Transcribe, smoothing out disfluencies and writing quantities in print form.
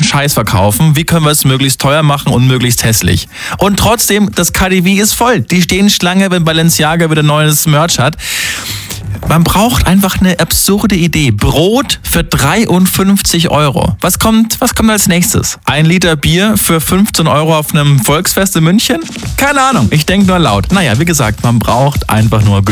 Scheiß verkaufen. Wie können wir es möglichst teuer machen und möglichst hässlich? Und trotzdem, das KaDeWe ist voll. Die stehen Schlange, wenn Balenciaga wieder neues Merch hat. Man braucht einfach eine absurde Idee. Brot für 53 €. Was kommt als nächstes? 1 Liter Bier für 15 € auf einem Volksfest in München? Keine Ahnung, ich denke nur laut. Naja, wie gesagt, man braucht einfach nur